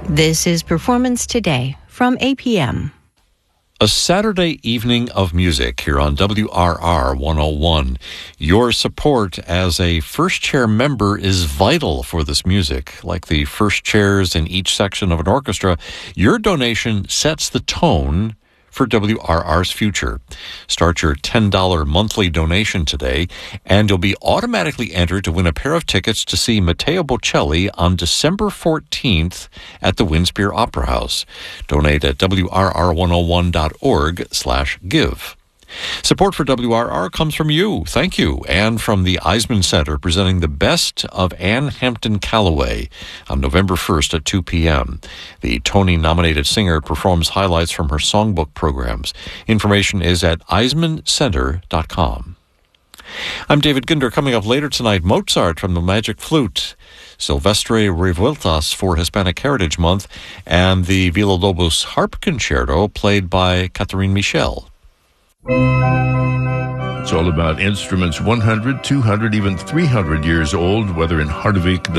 This is Performance Today from APM. A Saturday evening of music here on WRR 101. Your support as a first chair member is vital for this music. Like the first chairs in each section of an orchestra, your donation sets the tone for WRR's future. Start your $10 monthly donation today, and you'll be automatically entered to win a pair of tickets to see Matteo Bocelli on December 14th at the Winspear Opera House. Donate at WRR101.org/give. Support for WRR comes from you. Thank you. And from the Eisman Center, presenting the best of Anne Hampton Callaway on November 1st at 2 p.m. The Tony-nominated singer performs highlights from her songbook programs. Information is at eismancenter.com. I'm David Ginder. Coming up later tonight, Mozart from the Magic Flute, Silvestre Revueltas for Hispanic Heritage Month, and the Villalobos Harp Concerto played by Catherine Michel. It's all about instruments 100, 200, even 300 years old, whether in Harderwijk,